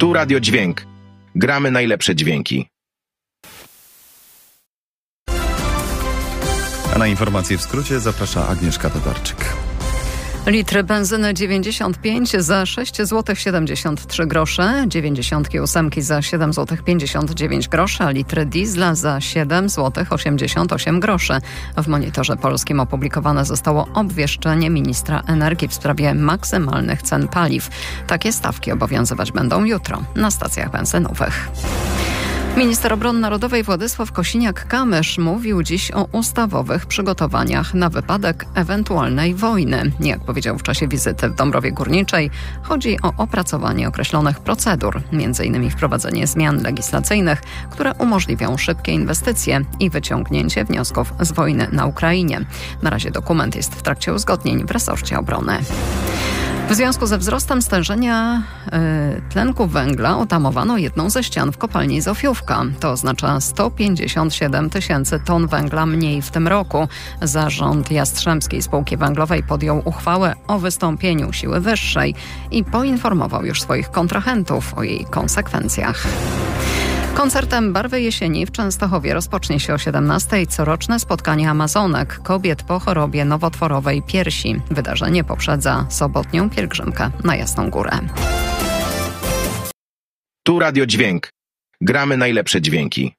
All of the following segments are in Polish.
Tu Radio Dźwięk. Gramy najlepsze dźwięki. A na informacje w skrócie zaprasza Agnieszka Tatarczyk. Litry benzyny 95 za 6 zł 73 grosze, 98 za 7 zł 59 groszy, a litry diesla za 7 zł 88 groszy. W Monitorze Polskim opublikowane zostało obwieszczenie ministra energii w sprawie maksymalnych cen paliw. Takie stawki obowiązywać będą jutro na stacjach benzynowych. Minister Obrony Narodowej Władysław Kosiniak-Kamysz mówił dziś o ustawowych przygotowaniach na wypadek ewentualnej wojny. Jak powiedział w czasie wizyty w Dąbrowie Górniczej, chodzi o opracowanie określonych procedur, m.in. wprowadzenie zmian legislacyjnych, które umożliwią szybkie inwestycje i wyciągnięcie wniosków z wojny na Ukrainie. Na razie dokument jest w trakcie uzgodnień w resorcie obrony. W związku ze wzrostem stężenia tlenku węgla otamowano jedną ze ścian w kopalni Zofiówka. To oznacza 157 tysięcy ton węgla mniej w tym roku. Zarząd Jastrzębskiej Spółki Węglowej podjął uchwałę o wystąpieniu siły wyższej i poinformował już swoich kontrahentów o jej konsekwencjach. Koncertem Barwy Jesieni w Częstochowie rozpocznie się o 17:00 coroczne spotkanie Amazonek, kobiet po chorobie nowotworowej piersi. Wydarzenie poprzedza sobotnią pielgrzymkę na Jasną Górę. Tu Radio Dźwięk. Gramy najlepsze dźwięki.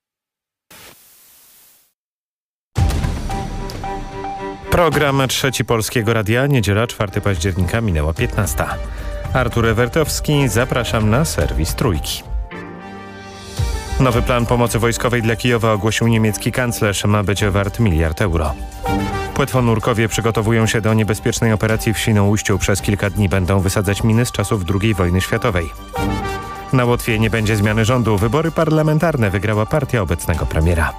Program Trzeci Polskiego Radia, niedziela 4 października, minęła 15:00. Artur Ewertowski, zapraszam na serwis Trójki. Nowy plan pomocy wojskowej dla Kijowa ogłosił niemiecki kanclerz. Ma być wart 1 miliard euro. Płetwonurkowie przygotowują się do niebezpiecznej operacji w Świnoujściu. Przez kilka dni będą wysadzać miny z czasów II wojny światowej. Na Łotwie nie będzie zmiany rządu. Wybory parlamentarne wygrała partia obecnego premiera.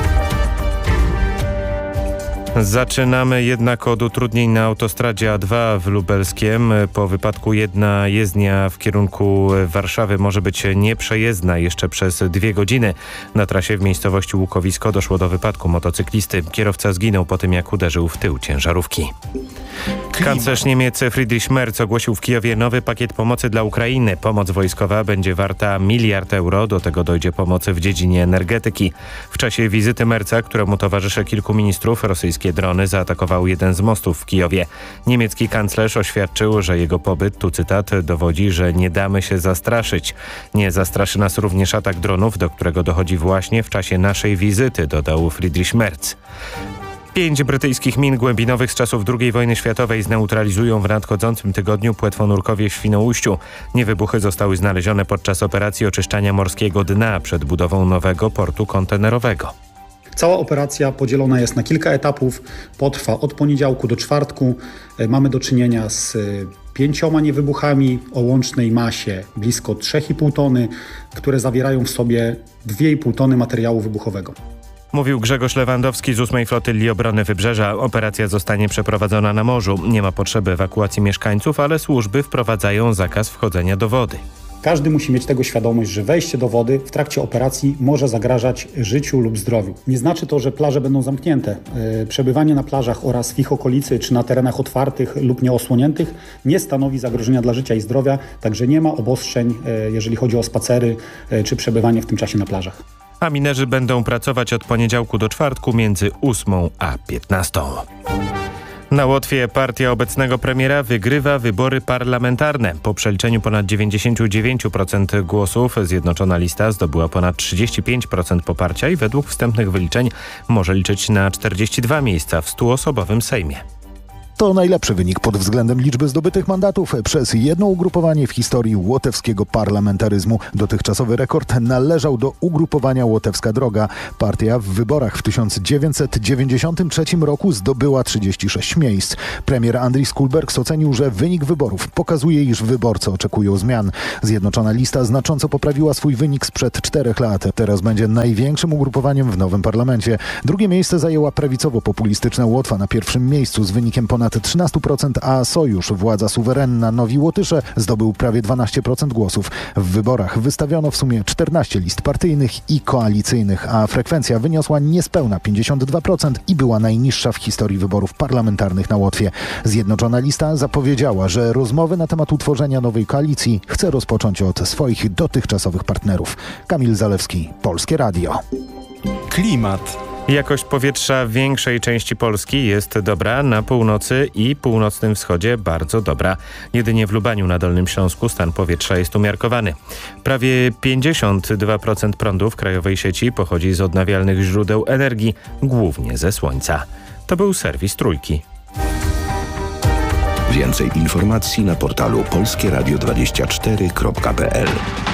Zaczynamy jednak od utrudnień na autostradzie A2 w Lubelskiem. Po wypadku jedna jezdnia w kierunku Warszawy może być nieprzejezdna jeszcze przez 2 godziny. Na trasie w miejscowości Łukowisko doszło do wypadku motocyklisty. Kierowca zginął po tym, jak uderzył w tył ciężarówki. Kanclerz Niemiec Friedrich Merz ogłosił w Kijowie nowy pakiet pomocy dla Ukrainy. Pomoc wojskowa będzie warta 1 miliard euro. Do tego dojdzie pomoc w dziedzinie energetyki. W czasie wizyty Merza, któremu towarzyszy kilku ministrów, rosyjskie drony zaatakowały jeden z mostów w Kijowie. Niemiecki kanclerz oświadczył, że jego pobyt, tu cytat, dowodzi, że nie damy się zastraszyć. Nie zastraszy nas również atak dronów, do którego dochodzi właśnie w czasie naszej wizyty, dodał Friedrich Merz. 5 brytyjskich min głębinowych z czasów II wojny światowej zneutralizują w nadchodzącym tygodniu płetwonurkowie w Świnoujściu. Niewybuchy zostały znalezione podczas operacji oczyszczania morskiego dna przed budową nowego portu kontenerowego. Cała operacja podzielona jest na kilka etapów. Potrwa od poniedziałku do czwartku. Mamy do czynienia z 5 niewybuchami o łącznej masie blisko 3,5 tony, które zawierają w sobie 2,5 tony materiału wybuchowego. Mówił Grzegorz Lewandowski z 8. Flotylli Obrony Wybrzeża. Operacja zostanie przeprowadzona na morzu. Nie ma potrzeby ewakuacji mieszkańców, ale służby wprowadzają zakaz wchodzenia do wody. Każdy musi mieć tego świadomość, że wejście do wody w trakcie operacji może zagrażać życiu lub zdrowiu. Nie znaczy to, że plaże będą zamknięte. Przebywanie na plażach oraz w ich okolicy czy na terenach otwartych lub nieosłoniętych nie stanowi zagrożenia dla życia i zdrowia, także nie ma obostrzeń, jeżeli chodzi o spacery czy przebywanie w tym czasie na plażach. A minerzy będą pracować od poniedziałku do czwartku między 8 a 15. Na Łotwie partia obecnego premiera wygrywa wybory parlamentarne. Po przeliczeniu ponad 99% głosów Zjednoczona Lista zdobyła ponad 35% poparcia i według wstępnych wyliczeń może liczyć na 42 miejsca w 100-osobowym Sejmie. To najlepszy wynik pod względem liczby zdobytych mandatów przez jedno ugrupowanie w historii łotewskiego parlamentaryzmu. Dotychczasowy rekord należał do ugrupowania Łotewska Droga. Partia w wyborach w 1993 roku zdobyła 36 miejsc. Premier Andrii Skulbergs ocenił, że wynik wyborów pokazuje, iż wyborcy oczekują zmian. Zjednoczona Lista znacząco poprawiła swój wynik sprzed 4 lat. Teraz będzie największym ugrupowaniem w nowym parlamencie. Drugie miejsce zajęła prawicowo-populistyczna Łotwa na pierwszym miejscu z wynikiem ponad ponad 13%, a Sojusz, władza suwerenna Nowi Łotysze, zdobył prawie 12% głosów. W wyborach wystawiono w sumie 14 list partyjnych i koalicyjnych, a frekwencja wyniosła niespełna 52% i była najniższa w historii wyborów parlamentarnych na Łotwie. Zjednoczona Lista zapowiedziała, że rozmowy na temat utworzenia nowej koalicji chce rozpocząć od swoich dotychczasowych partnerów. Kamil Zalewski, Polskie Radio. Klimat. Jakość powietrza w większej części Polski jest dobra, na północy i północnym wschodzie bardzo dobra. Jedynie w Lubaniu na Dolnym Śląsku stan powietrza jest umiarkowany. Prawie 52% prądu w krajowej sieci pochodzi z odnawialnych źródeł energii, głównie ze słońca. To był serwis Trójki. Więcej informacji na portalu polskieradio24.pl.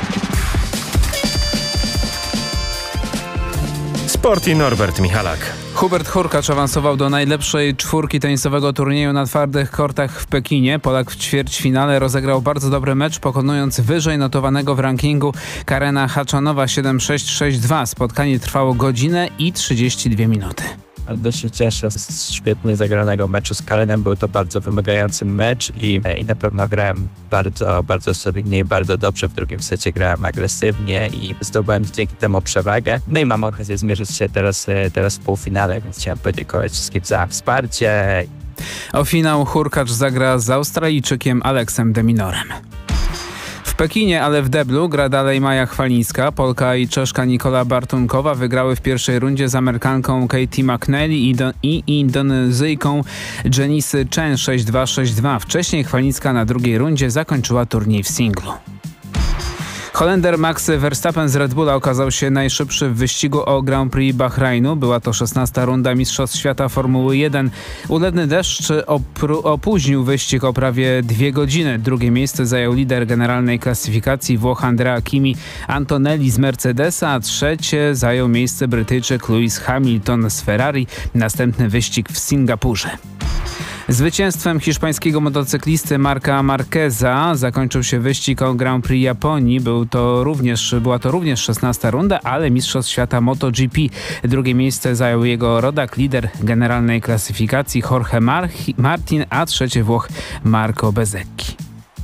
Sport i Norbert Michalak. Hubert Hurkacz awansował do najlepszej czwórki tenisowego turnieju na twardych kortach w Pekinie. Polak w ćwierćfinale rozegrał bardzo dobry mecz, pokonując wyżej notowanego w rankingu Karena Haczanowa 7-6-6-2. Spotkanie trwało godzinę i 32 minuty. Bardzo się cieszę z świetnie zagranego meczu z Karenem. Był to bardzo wymagający mecz i na pewno grałem bardzo solidnie i bardzo dobrze. W drugim secie grałem agresywnie i zdobyłem dzięki temu przewagę. No i mam okazję zmierzyć się teraz w półfinale, więc chciałem podziękować wszystkim za wsparcie. O finał Hurkacz zagra z Australijczykiem Aleksem de Minorem. W Pekinie, ale w deblu gra dalej Maja Chwalińska. Polka i Czeszka Nikola Bartunkowa wygrały w pierwszej rundzie z Amerykanką Katie McNally i Indonezyjką Janice Chen 6-2-6-2. Wcześniej Chwalińska na drugiej rundzie zakończyła turniej w singlu. Holender Max Verstappen z Red Bulla okazał się najszybszy w wyścigu o Grand Prix Bahrajnu. Była to 16. runda Mistrzostw Świata Formuły 1. Ulewny deszcz opóźnił wyścig o prawie 2 godziny. Drugie miejsce zajął lider generalnej klasyfikacji Włoch Andrea Kimi Antonelli z Mercedesa, a trzecie zajął miejsce Brytyjczyk Lewis Hamilton z Ferrari. Następny wyścig w Singapurze. Zwycięstwem hiszpańskiego motocyklisty Marca Marqueza zakończył się wyścig o Grand Prix Japonii. Była to również 16. runda, ale Mistrzostw Świata MotoGP. Drugie miejsce zajął jego rodak, lider generalnej klasyfikacji Jorge Martin, a trzecie Włoch Marco Bezzecchi.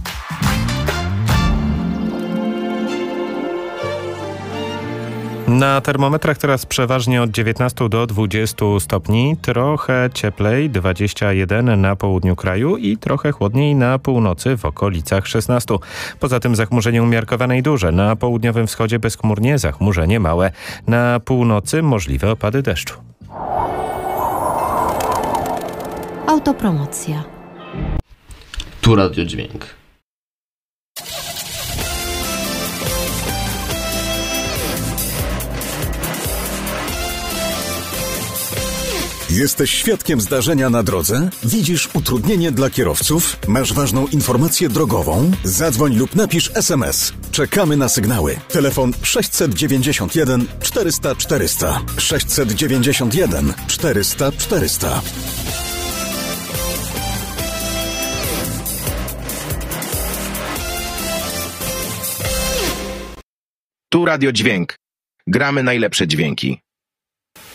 Na termometrach teraz przeważnie od 19 do 20 stopni, trochę cieplej 21 na południu kraju i trochę chłodniej na północy w okolicach 16. Poza tym zachmurzenie umiarkowane i duże. Na południowym wschodzie bezchmurnie, zachmurzenie małe. Na północy możliwe opady deszczu. Autopromocja. Tu Radio Dźwięk. Jesteś świadkiem zdarzenia na drodze? Widzisz utrudnienie dla kierowców? Masz ważną informację drogową? Zadzwoń lub napisz SMS. Czekamy na sygnały. Telefon 691 400 400. 691 400 400. Tu Radio Dźwięk. Gramy najlepsze dźwięki.